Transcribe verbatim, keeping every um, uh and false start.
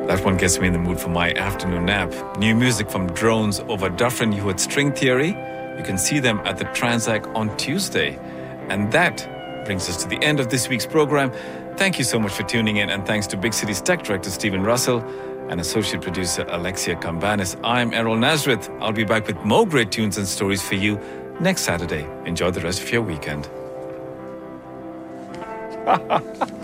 That one gets me in the mood for my afternoon nap. New music from Drones over Dufferin. You heard String Theory. You can see them at the Transac on Tuesday. And that brings us to the end of this week's program. Thank you so much for tuning in, and thanks to Big City's tech director Stephen Russell and associate producer Alexia Cambanis. I'm Errol Nazareth. I'll be back with more great tunes and stories for you next Saturday. Enjoy the rest of your weekend.